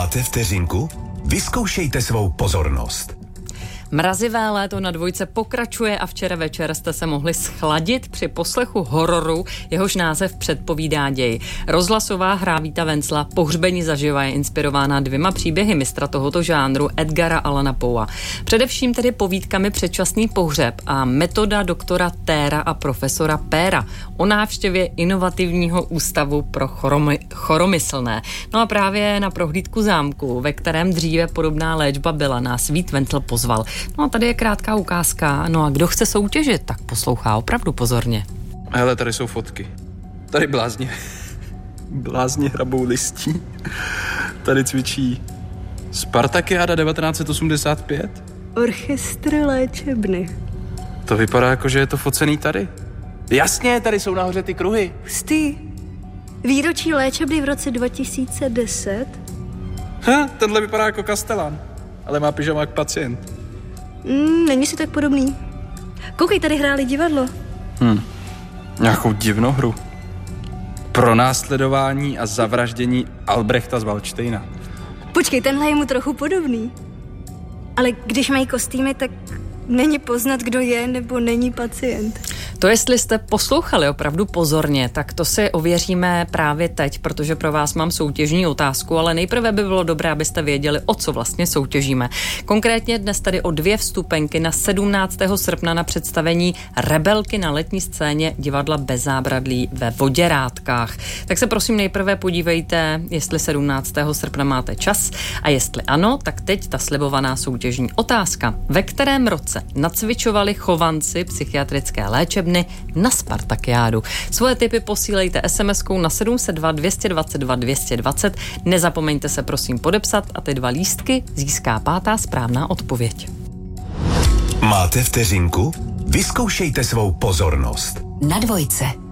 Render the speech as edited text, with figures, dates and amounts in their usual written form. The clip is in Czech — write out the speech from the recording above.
Máte vteřinku? Vyzkoušejte svou pozornost. Mrazivé léto na Dvojce pokračuje a včera večer jste se mohli schladit při poslechu hororu, jehož název předpovídá děj. Rozhlasová hra Víta Vencla Pohřbení zaživa je inspirována 2 příběhy mistra tohoto žánru Edgara Allana Poea. Především tedy povídkami Předčasný pohřeb a metoda doktora Téra a profesora Péra o návštěvě inovativního ústavu pro choromyslné. No a právě na prohlídku zámku, ve kterém dříve podobná léčba byla, nás Vít Vencl pozval. No a tady je krátká ukázka. No a kdo chce soutěžit, tak poslouchá opravdu pozorně. Hele, tady jsou fotky. Tady blázni hrabou listí. Tady cvičí Spartakiáda 1985. Orchestr léčebny. To vypadá jako, že je to focený tady. Jasně, tady jsou nahoře ty kruhy. Hustý. Výročí léčebny v roce 2010. Tenhle vypadá jako Kastelán, ale má pyžamák pacient. Není si tak podobný. Koukej, tady hráli divadlo. Nějakou divnou hru. Pronásledování a zavraždění Albrechta z Valdštejna. Počkej, tenhle je mu trochu podobný. Ale když mají kostýmy, tak není poznat, kdo je nebo není pacient. To, jestli jste poslouchali opravdu pozorně, tak to si ověříme právě teď, protože pro vás mám soutěžní otázku, ale nejprve by bylo dobré, abyste věděli, o co vlastně soutěžíme. Konkrétně dnes tady o 2 vstupenky na 17. srpna na představení Rebelky na letní scéně divadla Bez zábradlí ve Voděrádkách. Tak se prosím nejprve podívejte, jestli 17. srpna máte čas a jestli ano, tak teď ta slibovaná soutěžní otázka. Ve kterém roce nacvičovali chovanci psychiatrické léčebny na Spartakiádu? Svoje tipy posílejte SMS-kou na 702 222 220. Nezapomeňte se prosím podepsat a ty 2 lístky získá 5. správná odpověď. Máte vteřinku? Vyzkoušejte svou pozornost. Na Dvojce.